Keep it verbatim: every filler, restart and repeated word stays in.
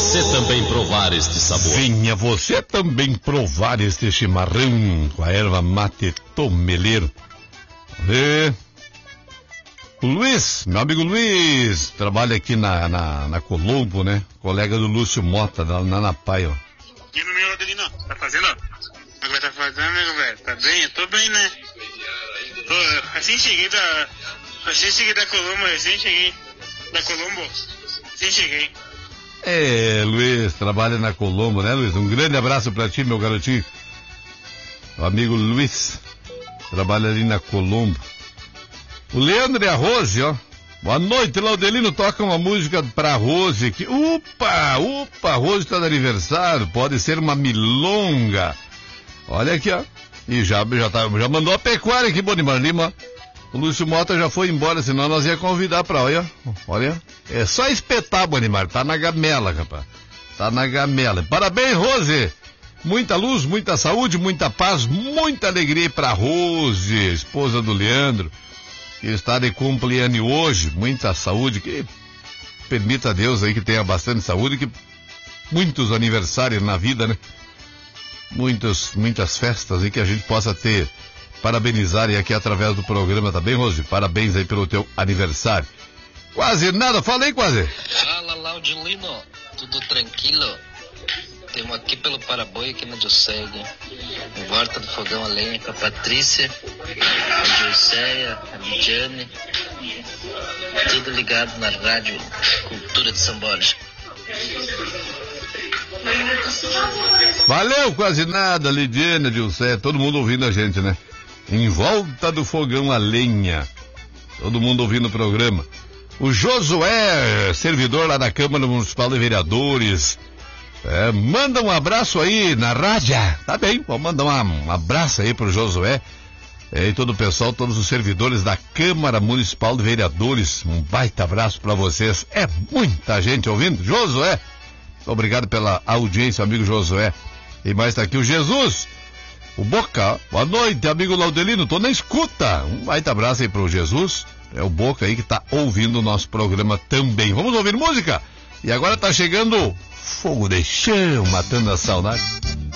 você também provar este sabor. Venha você também provar este chimarrão com a erva mate tomeleiro. E... o Luiz, meu amigo Luiz, trabalha aqui na, na, na Colombo, né? Colega do Lúcio Mota, da, na Napai, ó. E no meu Adelino, tá fazendo? Como é que tá fazendo, amigo, velho? Tá bem? Eu tô bem, né? Tô, assim cheguei da... Assim cheguei da Colombo, assim cheguei da Colombo. Assim cheguei. É, Luiz, trabalha na Colombo, né, Luiz? Um grande abraço pra ti, meu garotinho. O amigo Luiz, trabalha ali na Colombo. O Leandro e a Rose, ó. Boa noite, Laudelino, toca uma música pra Rose. Que... Upa, upa, a Rose tá de aniversário, pode ser uma milonga. Olha aqui, ó. E já, já, tá, já mandou a pecuária aqui, Bonimar Lima. O Lúcio Mota já foi embora, senão nós ia convidar pra, olha, olha. É só espetar, Bonimar, tá na gamela, rapaz. Tá na gamela. Parabéns, Rose. Muita luz, muita saúde, muita paz, muita alegria pra Rose, esposa do Leandro, que está de cumpleaños hoje. Muita saúde, que permita a Deus aí que tenha bastante saúde, que muitos aniversários na vida, né? Muitos, muitas festas aí que a gente possa ter. Parabenizar e aqui através do programa, tá bem, Rose? Parabéns aí pelo teu aniversário. Quase nada, falei quase. Fala, Laudelino, tudo tranquilo? Temos aqui pelo Paraboio, aqui na Dilceia, em volta do fogão a lenha, com a Patrícia, a Dilceia, a Lidiane, tudo ligado na Rádio Cultura de São Borja. Valeu, quase nada, Lidiane, Dilceia, todo mundo ouvindo a gente, né? Em volta do fogão a lenha, todo mundo ouvindo o programa. O Josué, servidor lá da Câmara Municipal de Vereadores, é, manda um abraço aí na rádio. Tá bem, vamos mandar uma, um abraço aí pro Josué, é, e todo o pessoal, todos os servidores da Câmara Municipal de Vereadores. Um baita abraço pra vocês. É muita gente ouvindo. Josué, obrigado pela audiência, amigo Josué. E mais tá aqui o Jesus, o Boca. Boa noite, amigo Laudelino, tô na escuta. Um baita abraço aí pro Jesus. É o Boca aí que tá ouvindo o nosso programa também. Vamos ouvir música? E agora tá chegando Fogo de Chão, matando a saudade.